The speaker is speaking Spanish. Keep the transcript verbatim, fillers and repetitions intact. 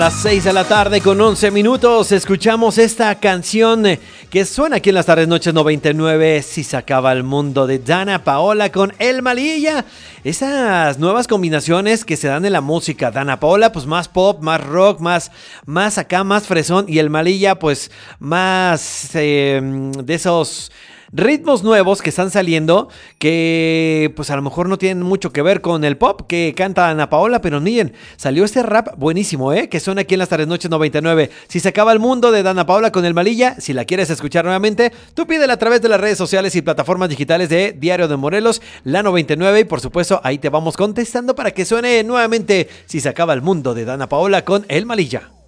Las seis de la tarde con once minutos escuchamos esta canción que suena aquí en las tardes noches noventa y nueve, Si se acaba el mundo, de Dana Paola con El Malilla. Esas nuevas combinaciones que se dan en la música. Dana Paola pues más pop, más rock, más, más acá, más fresón, y El Malilla pues más eh, de esos ritmos nuevos que están saliendo, que pues a lo mejor no tienen mucho que ver con el pop que canta Ana Paola, pero miren, salió este rap buenísimo, ¿eh? Que suena aquí en las tardes noches noventa y nueve. Si se acaba el mundo, de Dana Paola con El Malilla. Si la quieres escuchar nuevamente, tú pídela a través de las redes sociales y plataformas digitales de Diario de Morelos, la noventa y nueve, y por supuesto ahí te vamos contestando para que suene nuevamente Si se acaba el mundo, de Dana Paola con El Malilla.